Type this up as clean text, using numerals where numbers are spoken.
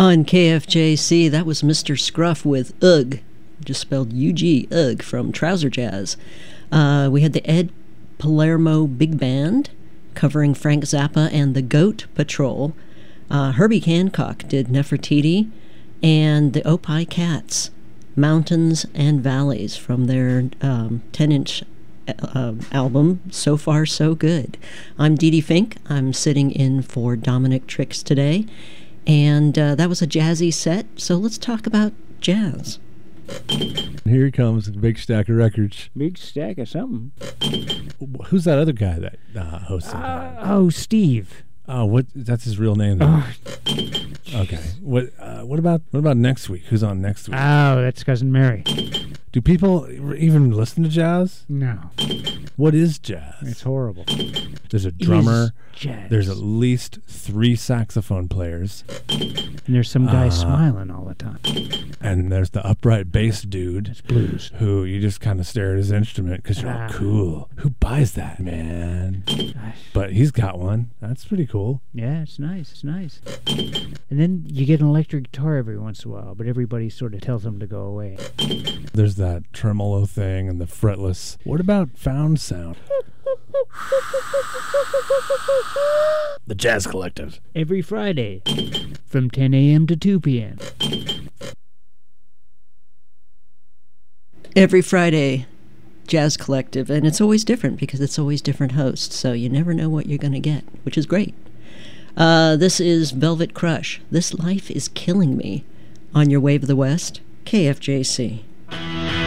On KFJC, that was Mr. Scruff with Ugh, just spelled U-G, Ugh, from Trouser Jazz. We had the Ed Palermo Big Band covering Frank Zappa and the Goat Patrol. Herbie Hancock did Nefertiti, and the Opie Cats, Mountains and Valleys, from their 10-inch album, So Far So Good. I'm Dee Dee Fink. I'm sitting in for Dominic Tricks today, and that was a jazzy set, so let's talk about jazz. Here he comes, a big stack of records. Big stack of something. Who's that other guy that hosts it? Steve. Oh, what? That's his real name, though. Okay. What about next week? Who's on next week? Oh, that's Cousin Mary. Do people even listen to jazz? No. What is jazz? It's horrible. There's a drummer. Jazz. There's at least 3 saxophone players. And there's some guy smiling all the time. And there's the upright bass dude. It's blues. Who you just kind of stare at his instrument because you're cool. Who buys that, man? But he's got one. That's pretty cool. Yeah, it's nice. It's nice. And then you get an electric guitar every once in a while, but everybody sort of tells him to go away. There's that tremolo thing and the fretless. What about found sound? The Jazz Collective. Every Friday from 10 a.m. to 2 p.m. Every Friday, Jazz Collective, and it's always different because it's always different hosts, so you never know what you're going to get, which is great. This is Velvet Crush. This Life is Killing Me on your Wave of the West, KFJC.